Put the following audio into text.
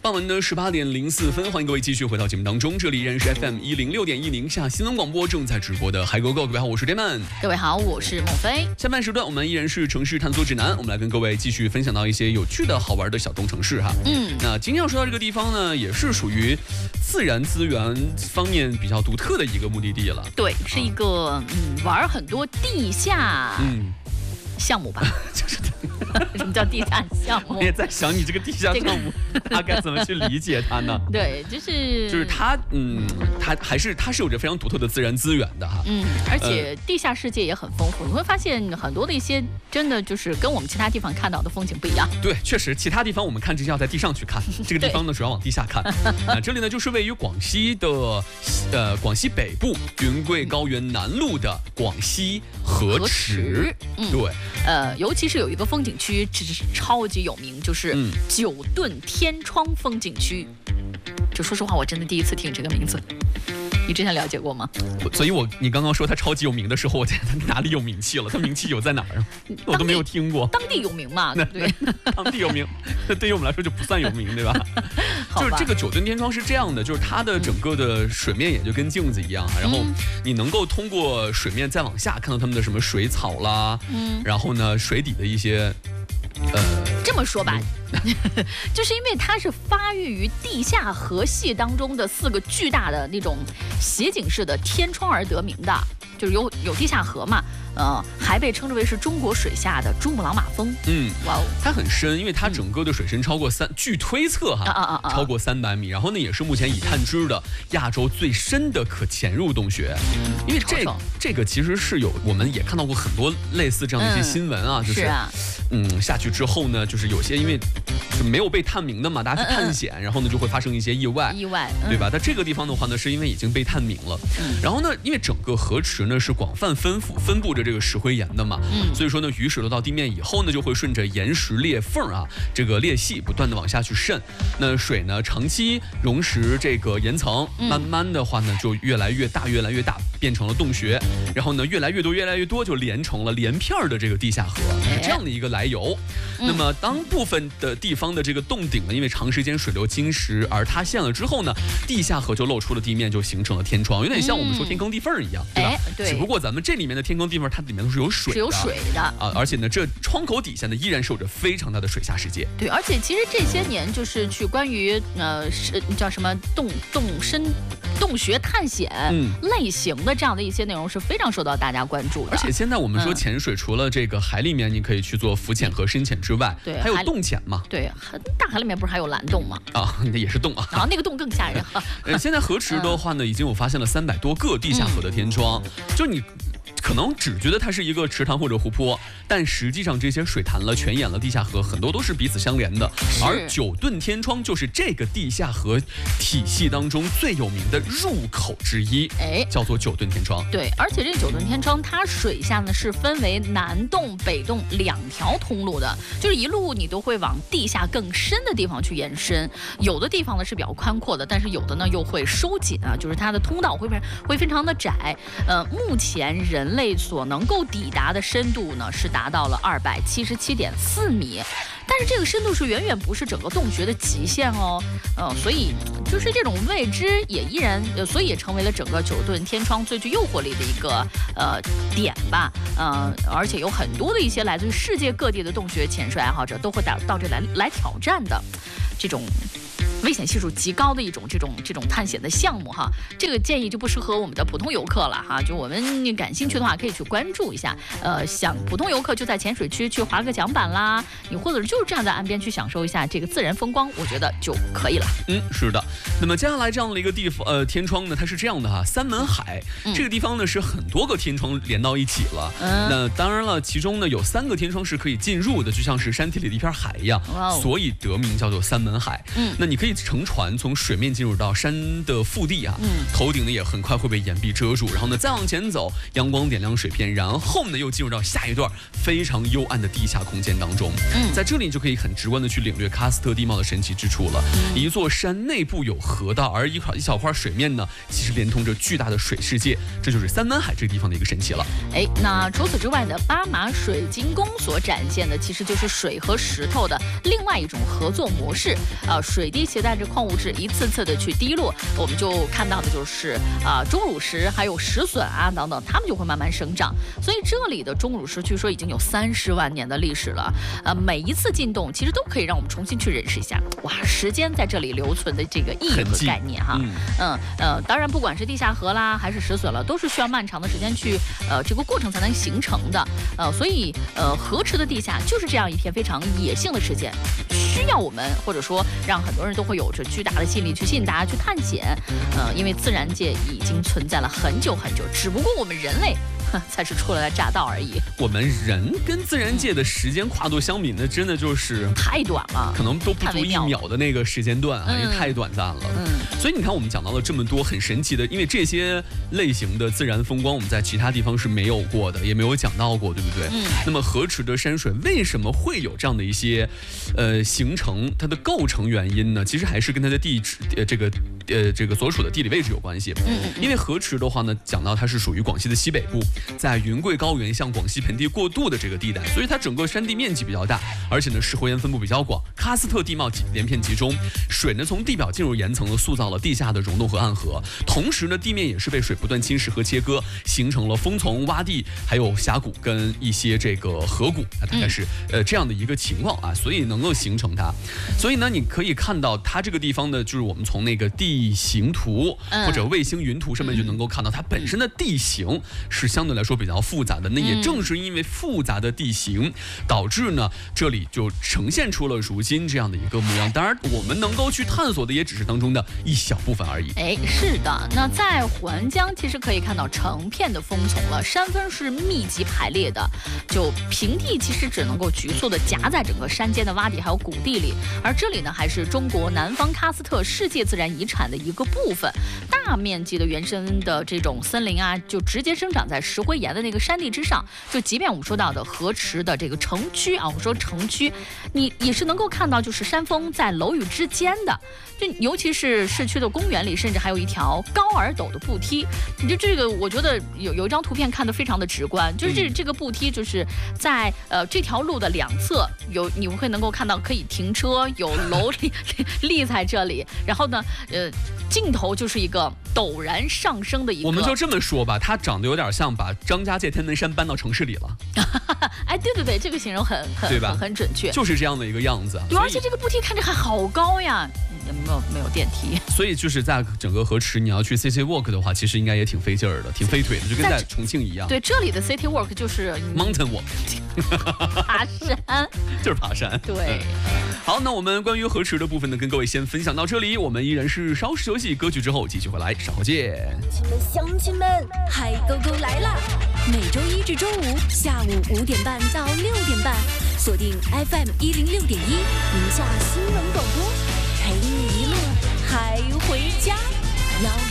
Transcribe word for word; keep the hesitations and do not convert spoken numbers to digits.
傍晚的十八点零四分，欢迎各位继续回到节目当中，这里依然是 F M 一零六点一宁夏新闻广播正在直播的海狗狗。各位好，我是 Damon。 各位好，我是孟非。 下半时段我们依然是城市探索指南，我们来跟各位继续分享到一些有趣的好玩的小众城市哈。嗯，那今天要说到这个地方呢，也是属于自然资源方面比较独特的一个目的地了。 对，是一个、啊、嗯玩很多地下嗯项目吧， 就是什么叫地下项目？ 我也在想你这个地下项目，他该怎么去理解它呢？ 对，就是就是它，嗯，它还是它是有着非常独特的自然资源的哈。 嗯，而且地下世界也很丰富，你会发现很多的一些真的就是跟我们其他地方看到的风景不一样。 对，确实，其他地方我们看这些要在地上去看，这个地方呢主要往地下看。啊，这里呢就是位于广西的呃广西北部云贵高原南麓的广西河池。嗯，对。 呃，尤其是有一个风景区，这是超级有名，就是九顿天窗风景区。就说实话，我真的第一次听这个名字。你之前了解过吗？ 所以我你刚刚说它超级有名的时候，我在它哪里有名气了？它名气有在哪儿？我都没有听过。 当地有名嘛？对， 当地有名，那对于我们来说就不算有名，对吧？就是这个九顿天窗是这样的，就是它的整个的水面也就跟镜子一样，然后你能够通过水面再往下看到它们的什么水草啦，嗯，然后呢水底的一些。 呃，这么说吧，就是因为它是发育于地下河系当中的四个巨大的那种斜井式的天窗而得名的，就是有有地下河嘛，呃，还被称之为是中国水下的珠穆朗玛峰。嗯，哇哦， 它很深，因为它整个的水深超过三，据推测哈，啊啊啊超过三百米，然后呢，也是目前已探知的亚洲最深的可潜入洞穴。因为这这个其实是有，我们也看到过很多类似这样的一些新闻啊， 嗯、 就是啊嗯下去之后呢，就是有些因为就没有被探明的嘛，大家去探险，嗯嗯然后呢就会发生一些意外， 意外，嗯、 对吧？但这个地方的话呢，是因为已经被探明了，嗯、然后呢，因为整个河池呢是广泛分布分布着这个石灰岩的嘛，嗯、所以说呢，雨水流到地面以后呢，就会顺着岩石裂缝啊，这个裂隙不断的往下去渗，那水呢长期溶蚀这个岩层，嗯、慢慢的话呢就越来越大，越来越大，变成了洞穴，然后呢越来越多，越来越多，就连成了连片的这个地下河，是这样的一个来由。那么当部分的地方的这个洞顶呢，因为长时间水流侵蚀而塌陷了之后呢，地下河就露出了地面，就形成了天窗，有点像我们说天坑地缝一样，对吧？对。只不过咱们这里面的天坑地缝，它里面都是有水的， 是有水的啊，而且呢，这窗口底下呢，依然是有着非常大的水下世界。 对，而且其实这些年就是去关于呃是叫什么洞洞深洞穴探险类型的这样的一些内容是非常受到大家关注的。 而且现在我们说潜水，除了这个海里面你可以去做浮潜和深潜之外， 对， 还有洞潜嘛？ 对，大海里面不是还有蓝洞吗？ 啊，那也是洞啊。 然后那个洞更吓人。 呃，现在河池的话呢，已经有发现了三百多个地下河的天窗，嗯、就你。可能只觉得它是一个池塘或者湖泊，但实际上这些水潭了、泉眼了、地下河很多都是彼此相连的。而九顿天窗就是这个地下河体系当中最有名的入口之一，哎，叫做九顿天窗。 对，而且这九顿天窗它水下呢是分为南洞、北洞两条通路的，就是一路你都会往地下更深的地方去延伸。有的地方呢是比较宽阔的，但是有的呢又会收紧啊，就是它的通道会会非常的窄。呃，目前人类所能够抵达的深度呢，是达到了二百七十七点四米，但是这个深度是远远不是整个洞穴的极限哦，呃，所以就是这种未知也依然，呃，所以也成为了整个九顿天窗最具诱惑力的一个呃点吧，呃，而且有很多的一些来自于世界各地的洞穴潜水爱好者都会到到这来来挑战的这种。危险系数极高的一种这种这种探险的项目哈，这个建议就不适合我们的普通游客了哈。就我们感兴趣的话，可以去关注一下。呃，想普通游客就在浅水区去划个桨板啦，你或者就是站在岸边去享受一下这个自然风光，我觉得就可以了。 嗯，是的。那么接下来这样的一个地方，呃，天窗呢，它是这样的哈，三门海、嗯、这个地方呢是很多个天窗连到一起了。嗯，那当然了，其中呢有三个天窗是可以进入的，就像是山体里的一片海一样，哦、所以得名叫做三门海。嗯，那你可以。可以乘船从水面进入到山的腹地啊，嗯，头顶呢也很快会被岩壁遮住，然后呢再往前走，阳光点亮水片，然后呢又进入到下一段非常幽暗的地下空间当中。嗯，在这里你就可以很直观的去领略喀斯特地貌的神奇之处了。嗯、一座山内部有河道，而一块一小块水面呢，其实连通着巨大的水世界，这就是三门海这个地方的一个神奇了。 哎，那除此之外呢，巴马水晶宫所展现的其实就是水和石头的另外一种合作模式。呃，水滴携带带着矿物质一次次的去滴落，我们就看到的就是啊、呃、钟乳石还有石笋啊等等，它们就会慢慢生长。所以这里的钟乳石据说已经有三十万年的历史了。呃，每一次进洞其实都可以让我们重新去认识一下，哇，时间在这里留存的这个意义和概念哈。嗯嗯呃，当然不管是地下河啦还是石笋了，都是需要漫长的时间去呃这个过程才能形成的。呃，所以呃河池的地下就是这样一片非常野性的世界，需要我们或者说让很多人都会有着巨大的吸引力去吸引大家去探险。呃，因为自然界已经存在了很久很久，只不过我们人类才是初来的乍到而已。 我们人跟自然界的时间跨度相比，那真的就是太短了， 可能都不足一秒的那个时间段啊，因为太短暂了。嗯，所以你看，我们讲到了这么多很神奇的，因为这些类型的自然风光，我们在其他地方是没有过的，也没有讲到过，对不对？嗯。那么河池的山水为什么会有这样的一些，呃，形成它的构成原因呢？其实还是跟它的地质，呃，这个，呃，这个所处的地理位置有关系。嗯。因为河池的话呢，讲到它是属于广西的西北部。在云贵高原向广西盆地过渡的这个地带，所以它整个山地面积比较大，而且呢石灰岩分布比较广，喀斯特地貌连片集中，水呢从地表进入岩层呢，塑造了地下的溶洞和暗河，同时呢地面也是被水不断侵蚀和切割，形成了峰丛、洼地，还有峡谷跟一些这个河谷，啊，大概是呃这样的一个情况啊，所以能够形成它。所以呢，你可以看到它这个地方呢，就是我们从那个地形图或者卫星云图上面就能够看到，它本身的地形是相对来说比较复杂的，那也正是因为复杂的地形，导致呢这里就呈现出了如今这样的一个模样。当然，我们能够去探索的也只是当中的一小部分而已。 哎，是的。那在环江其实可以看到成片的峰丛了，山峰是密集排列的，就平地其实只能够局促的夹在整个山间的洼地还有谷地里，而这里呢还是中国南方喀斯特世界自然遗产的一个部分，大面积的原生的这种森林啊，就直接生长在石灰岩的那个山地之上。就即便我们说到的河池的这个城区啊，我说城区，你也是能够看到，就是山峰在楼宇之间的，就尤其是市区的公园里，甚至还有一条高而陡的步梯。你就这个，我觉得有有一张图片看得非常的直观，就是这这个步梯就是在呃这条路的两侧有，你会能够看到可以停车，有楼立立在这里，然后呢，呃。尽头就是一个陡然上升的一个， 我们就这么说吧，它长得有点像把张家界天门山搬到城市里了。 哎，对对对，这个形容很很对吧？ 很准确， 就是这样的一个样子。 对，而且这个步梯看着还好高呀，没有没有电梯。 所以就是在整个河池，你要去 City Walk 的话，其实应该也挺费劲儿的，挺费腿的，就跟在重庆一样。 对，这里的 City Walk 就是 Mountain Walk， 爬山， 就是爬山。 对。 嗯，好，那我们关于河池的部分呢，跟各位先分享到这里。我们依然是稍事休息，歌曲之后继续回来，稍后见。 乡亲们，乡亲们，海狗狗来啦！每周一至周五下午五点半到六点半，锁定 F M 一零六点一，宁夏新闻广播，陪你一路嗨回家。